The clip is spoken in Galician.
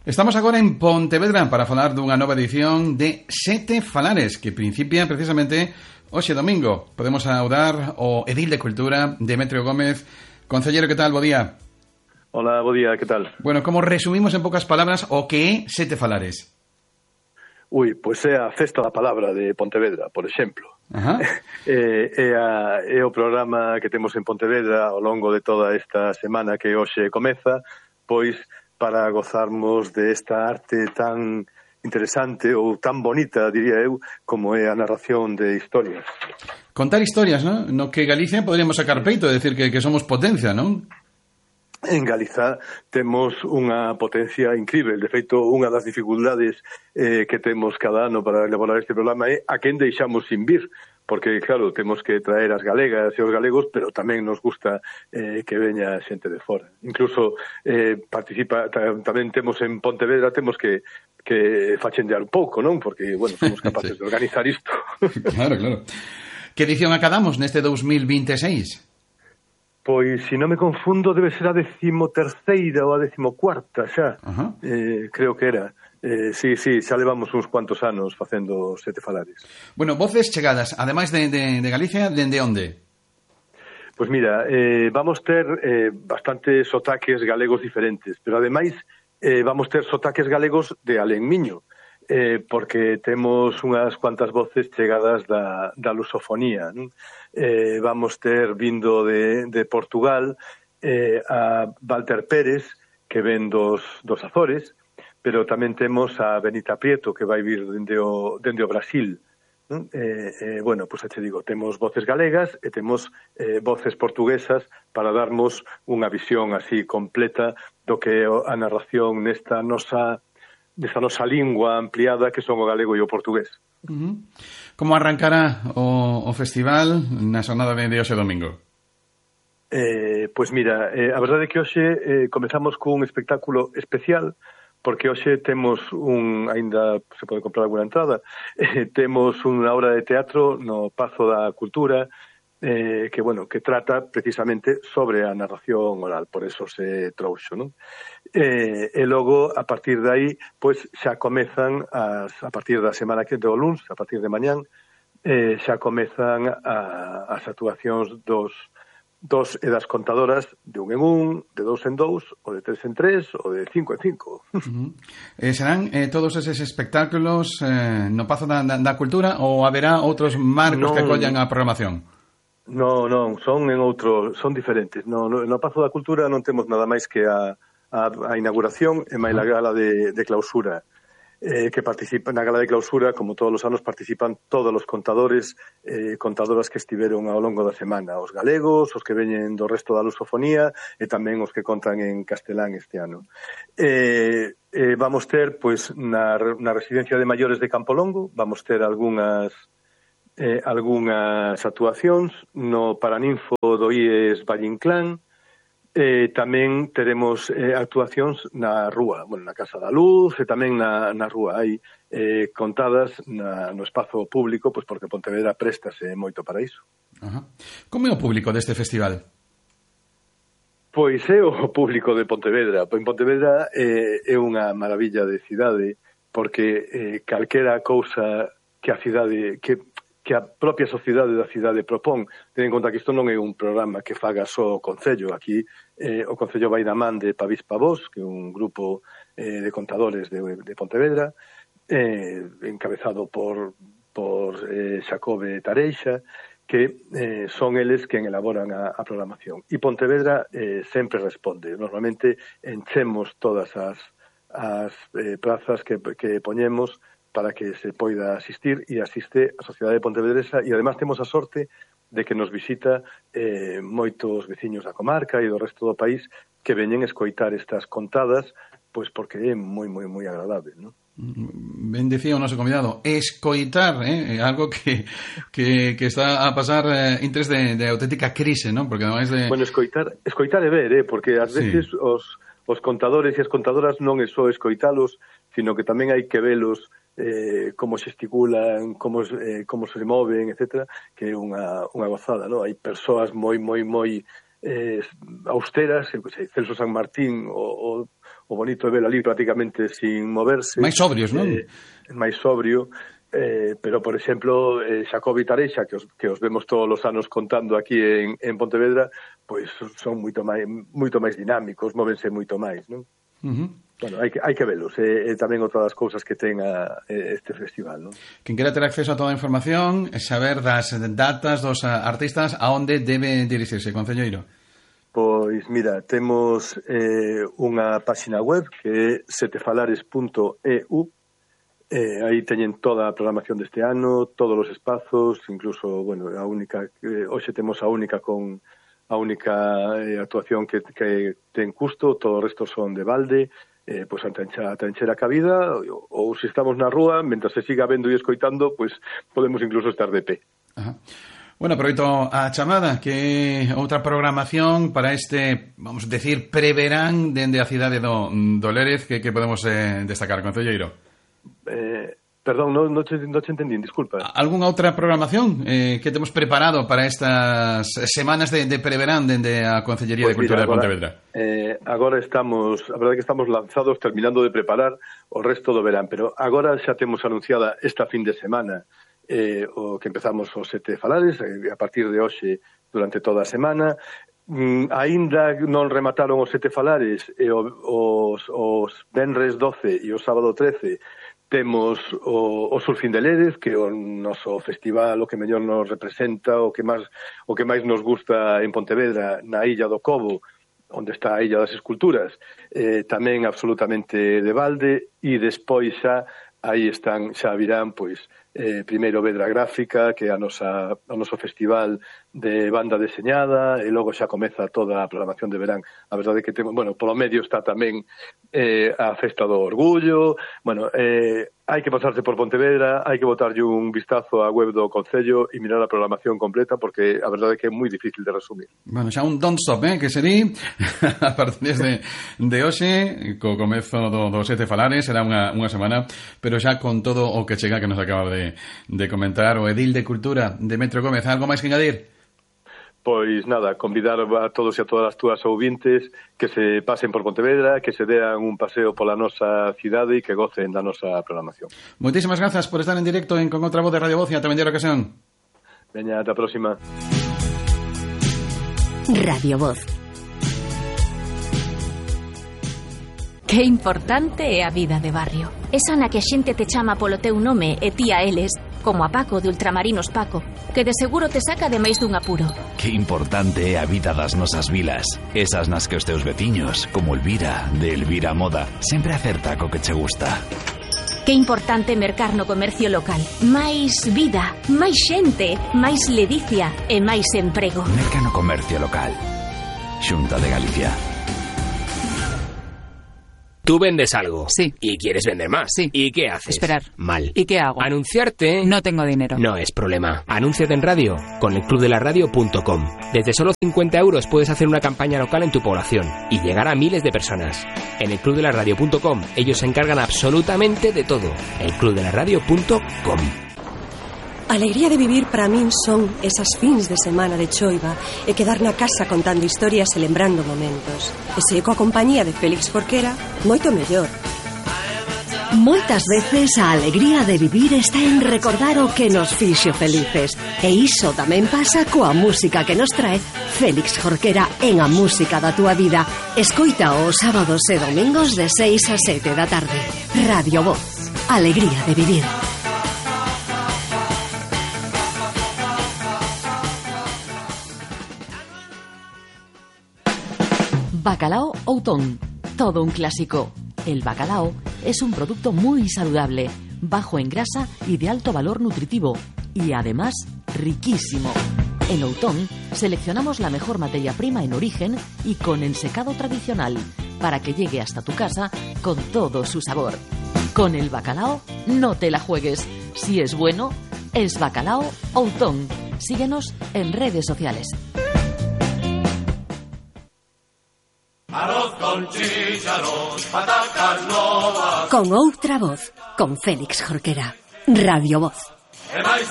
Estamos agora en Pontevedra para falar dunha nova edición de Sete Falares, que principia precisamente hoxe domingo. Podemos saudar o Edil de Cultura, Demetrio Gómez. Concelleiro, que tal? Bo día. Hola, bo día, que tal? Bueno, como resumimos en poucas palabras o que é Sete Falares? Pois é a Festa da Palabra de Pontevedra, por exemplo. É o programa que temos en Pontevedra ao longo de toda esta semana que hoxe comeza, pois para gozarmos de esta arte tan interesante ou tan bonita, diría eu, como é a narración de historias. Contar historias, ¿no? No que Galicia podríamos sacar peito, decir que somos potencia, ¿non? En Galiza temos unha potencia incrível. De feito, unha das dificultades que temos cada ano para elaborar este programa é a quen deixamos sin vir, porque, claro, temos que traer as galegas e os galegos, pero tamén nos gusta que veña xente de fora. Incluso tamén temos en Pontevedra, temos que fachendear un pouco, non? Porque, bueno, somos capaces de organizar isto. Claro, claro. Que edición acadamos neste 2026? Pois, se non me confundo, debe ser a 13ª ou a 14ª xa. Creo que era. Sí, xa levamos uns cuantos anos facendo Sete Falares. Bueno, voces chegadas, ademais de Galicia, dende onde? Pois mira, vamos ter bastantes sotaques galegos diferentes, pero ademais vamos ter sotaques galegos de alén miño, porque temos unhas cuantas voces chegadas da lusofonía, non? Vamos ter vindo de Portugal a Walter Pérez, que ven dos Azores, pero tamén temos a Benita Prieto, que vai vir dende o Brasil, non? Bueno, pois te digo, temos voces galegas e temos voces portuguesas para darmos unha visión así completa do que é a narración nesta nosa lingua ampliada que son o galego e o portugués. Como arrancará o festival na xornada de hoxe domingo? Pois mira, a verdade é que hoxe comezamos cun espectáculo especial, porque hoxe temos aínda se pode comprar alguna entrada, temos unha obra de teatro no Pazo da Cultura, que trata precisamente sobre a narración oral, por eso se trouxo, non? E logo, a partir de aí, pois xa comezan a partir da semana que do luns, a partir de mañán, xa comezan as actuacións dos e das contadoras de un en un, de dous en dous, ou de tres en tres, ou de cinco en cinco. Serán todos eses espectáculos no Pazo da Cultura ou haberá outros marcos que acollan a programación? Non, son diferentes. No Pazo da Cultura non temos nada máis que a inauguración e máis a gala de clausura, que participan na gala de clausura, como todos os anos, participan todos os contadores contadoras que estiveron ao longo da semana, os galegos, os que veñen do resto da lusofonía e tamén os que contan en castelán este ano. Vamos ter, pois, na residencia de maiores de Campolongo, vamos ter algunhas actuacións no Paraninfo do IES Valle Inclán. Tamén teremos actuacións na rúa, na Casa da Luz e tamén na rúa. Hai contadas no espazo público, pois porque Pontevedra préstase moito para iso. Como é o público deste festival? Pois é o público de Pontevedra. En Pontevedra é unha maravilla de cidade, porque calquera cousa que a cidade que a propia sociedade da cidade propón. Ten en conta que isto non é un programa que faga só o Concello. Aquí o Concello vai da man de Pavís Pavós, que é un grupo de contadores de Pontevedra, encabezado por Xacobe Tareixa, que son eles quen elaboran a programación. E Pontevedra sempre responde. Normalmente enchemos todas as plazas que poñemos para que se poida asistir, e asiste a Sociedade Pontevedresa, e además temos a sorte de que nos visita moitos veciños da comarca e do resto do país que veñen escoitar estas contadas, pois porque é moi, moi, moi agradable, non? Ben decía o noso convidado, escoitar, algo que está a pasar interés de auténtica crise, non? Porque ademais de... Bueno, escoitar e ver, porque ás veces os contadores e as contadoras non é só escoitalos, sino que tamén hai que velos como xesticulan, como se moven, etcétera, que é unha gozada, non? Hai persoas moi austeras, Celso San Martín, o o bonito é ver ali prácticamente sin moverse. Máis sobrios, non? Máis sobrio. Pero, por exemplo, Xacobi Tareixa, que os vemos todos os anos contando aquí en Pontevedra, pois son moito máis dinámicos, móvense moito máis, non? Bueno, hai que velos, tamén outra das cousas que ten este festival, non? Quen quera ter acceso a toda a información e saber das datas dos artistas, a onde debe dirixirse, concelleiro? Pois, mira, temos unha página web que é setefalares.eu. Aí teñen toda a programación deste ano, todos os espazos, incluso, bueno, a única hoxe temos a única actuación que ten custo, todo o resto son de balde, pois a trinchera cabida, ou se estamos na rúa, mentre se siga vendo e escoitando, pois podemos incluso estar de pé. Ajá. Bueno, aproveito a chamada, que outra programación para este, vamos a decir, preverán dende a cidade do Lérez que podemos destacar, concelleiro? Perdón, non te entendín, disculpa. Algunha outra programación que temos preparado para estas semanas de preverán dende a Concellería de Cultura de Pontevedra? Agora a verdade que estamos lanzados terminando de preparar o resto do verán, pero agora xa temos anunciada esta fin de semana o que empezamos os Sete Falares, a partir de hoxe durante toda a semana. Aínda non remataron os Sete Falares e os venres 12 e o sábado 13 temos o Surfing de Lérez, que é o noso festival, o que mellor nos representa, o que máis nos gusta en Pontevedra, na Illa do Cobo, onde está a Illa das Esculturas, tamén absolutamente de balde, e despois xa virán, pois, primeiro Vedra Gráfica, que é o noso festival de banda deseñada, e logo xa comeza toda a programación de verán. A verdade é que temos, bueno, polo medio está tamén a Festa do Orgullo. Bueno, hai que pasarse por Pontevedra, hai que botarlle un vistazo á web do Concello e mirar a programación completa, porque a verdade é que é moi difícil de resumir. Bueno, xa un don't stop, que sería a partir de hoxe, co comezo dos Sete Falares, será unha semana, pero xa con todo o que chega que nos acaba de comentar o edil de Cultura, Demetrio Gómez. Algo máis que engadir? Pois nada, convidar a todos e a todas as túas ouvintes que se pasen por Pontevedra, que se dean un paseo pola nosa cidade e que gocen da nosa programación. Moitísimas grazas por estar en directo Con Outra Voz de Radio Voz e ata vendera ocasión. Veña, ata a próxima. Radio Voz. Que importante é a vida de barrio. Esa na que a xente te chama polo teu nome e ti a eles, como a Paco de Ultramarinos Paco, que de seguro te saca de máis dun apuro. Que importante é a vida das nosas vilas, esas nas que os teus veciños, como Elvira, de Elvira Moda, sempre acerta co que che gusta. Que importante mercar no comercio local. Máis vida, máis xente, máis ledicia e máis emprego. Merca no comercio local. Xunta de Galicia. Tú vendes algo. Sí. Y quieres vender más. Sí. ¿Y qué haces? Esperar. Mal. ¿Y qué hago? Anunciarte. No tengo dinero. No es problema. Anúnciate en radio con elclubdelaradio.com. Desde solo 50 € puedes hacer una campaña local en tu población y llegar a miles de personas. En elclubdelaradio.com ellos se encargan absolutamente de todo. elclubdelaradio.com. A alegría de vivir para min son esas fins de semana de choiva e quedar na casa contando historias e lembrando momentos. E se coa compañía de Félix Jorquera, moito mellor. Moitas veces a alegría de vivir está en recordar o que nos fixo felices. E iso tamén pasa coa música que nos trae Félix Jorquera en A Música da Túa Vida. Escoita os sábados e domingos de 6 a 7 da tarde. Radio Voz. Alegría de vivir. Bacalao Outón, todo un clásico. El bacalao es un producto muy saludable, bajo en grasa y de alto valor nutritivo, y además riquísimo. En Outón seleccionamos la mejor materia prima en origen y con ensecado tradicional, para que llegue hasta tu casa con todo su sabor. Con el bacalao no te la juegues. Si es bueno, es Bacalao Outón. Síguenos en redes sociales. Arroz con chícharos, patacas novas. Con Outra Voz, con Félix Jorquera. Radio Voz.